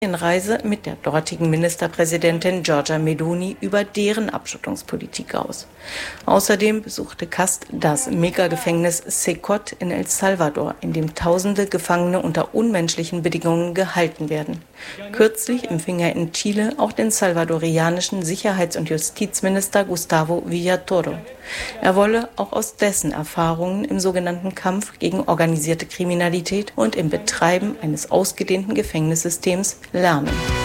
Reise mit der dortigen Ministerpräsidentin Giorgia Meloni über deren Abschottungspolitik aus. Außerdem besuchte Kast das Megagefängnis Secot in El Salvador, in dem Tausende Gefangene unter unmenschlichen Bedingungen gehalten werden. Kürzlich empfing er in Chile auch den salvadorianischen Sicherheits- und Justizminister Gustavo Villatoro. Er wolle auch aus dessen Erfahrungen im sogenannten Kampf gegen organisierte Kriminalität und im Betreiben eines ausgedehnten Gefängnissystems lernen.